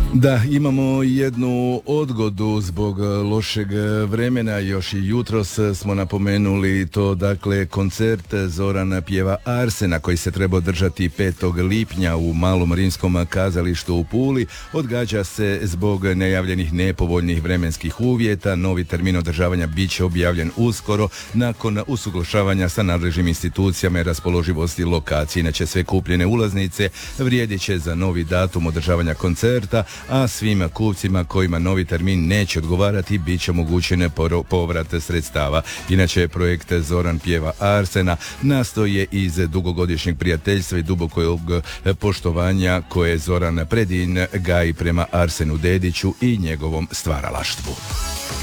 Da, imamo jednu odgodu zbog lošeg vremena, još i jutros smo napomenuli to, dakle, koncert Zoran pjeva Arsena koji se treba održati 5. lipnja u Malom rimskom kazalištu u Puli, odgađa se zbog najavljenih nepovoljnih vremenskih uvjeta. Novi termin održavanja bit će objavljen uskoro nakon usuglašavanja sa nadležnim institucijama i raspoloživosti lokacije. Inače, sve kupljene ulaznice vrijedit će za novi datum održavanja koncerta, a svim kupcima kojima novi termin neće odgovarati bit će omogućen povrat sredstava. Inače, projekt Zoran pjeva Arsena nastoje iz dugogodišnjeg prijateljstva i dubokog poštovanja koje Zoran Predin gaji prema Arsenu Dediću i njegovom stvaralaštvu.